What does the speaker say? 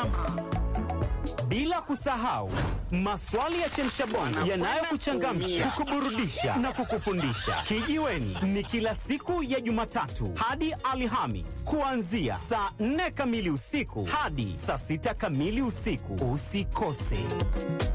mama. Bila kusahau maswali ya chemshabongo yanayokuchangamsha, kukuburudisha na kukufundisha. Kijiweni ni kila siku ya Jumatatu hadi Alhamis kuanzia saa 4 kamili usiku hadi saa 6 kamili usiku. Usikose.